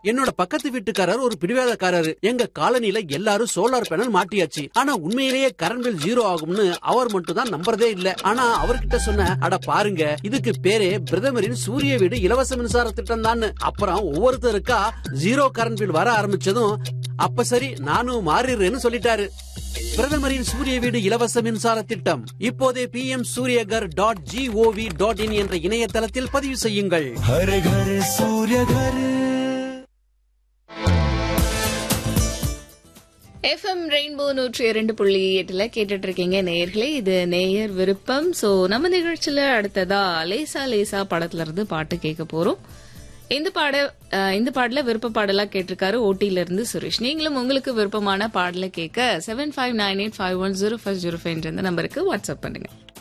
என்னோட பக்கத்து வீட்டுக்காரர் ஒரு பிடிவாதக்காரரு. எங்க காலனில எல்லாரும் சோலார் பேனல் மாட்டியாச்சு. ஆனா உண்மையிலேயே கரண்ட் பில் 0 ஆகும்னு அவர் மட்டும் தான் நம்புறதே இல்ல. ஆனா அவர்கிட்ட சொன்ன, அட பாருங்க, இதுக்கு பேரே பிரதமரின் சூரிய வீடு இலவச மின்சார திட்டம் தான். அப்புறம் ஒவ்வொருத்தருக்கா 0 கரண்ட் பில் வர ஆரம்பிச்சதும், அப்ப சரி நானும் மாறிடுறேன்னு சொல்லிட்டாரு. பிரதமரின் சூரிய வீடு இலவச மின்சார திட்டம் இப்போதே pmsuryagar.gov.in என்ற இணையதளத்தில் பதிவு செய்யுங்கள். हर घर सूर्य घर. எஃப்எம் ரெயின்போ 102.8 கேட்டுட்டு இருக்கீங்க நேயர்களே. இது நேயர் விருப்பம். சோ நம்ம நிகழ்ச்சியில அடுத்ததா லேசா லேசா படத்துல இருந்து பாட்டு கேட்க போறோம். இந்த பாடல விருப்ப பாடலா கேட்டிருக்காரு ஓட்டில இருந்து சுரேஷ். நீங்களும் உங்களுக்கு விருப்பமான பாடல கேட்க 7598510505 என்ற நம்பருக்கு வாட்ஸ்அப் பண்ணுங்க.